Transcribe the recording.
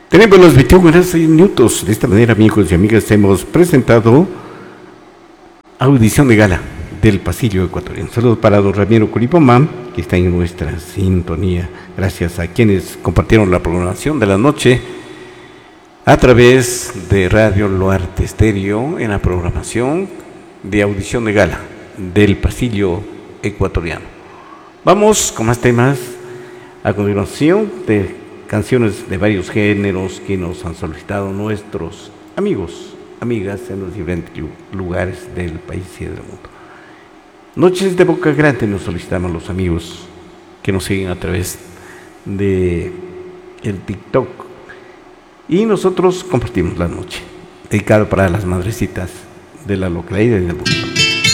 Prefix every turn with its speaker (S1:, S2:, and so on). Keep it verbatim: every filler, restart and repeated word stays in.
S1: Tenemos los veintiún horas y minutos. De esta manera, amigos y amigas, hemos presentado audición de gala del Pasillo Ecuatoriano. Saludos para don Ramiro Curipomán, que está en nuestra sintonía. Gracias a quienes compartieron la programación de la noche a través de Radio Loarte Estéreo en la programación de audición de gala del Pasillo Ecuatoriano. Vamos con más temas a continuación de canciones de varios géneros que nos han solicitado nuestros amigos, amigas en los diferentes lugares del país y del mundo. Noches de Boca Grande nos solicitamos los amigos que nos siguen a través de el TikTok, y nosotros compartimos la noche, dedicado para las madrecitas de la localidad y del mundo.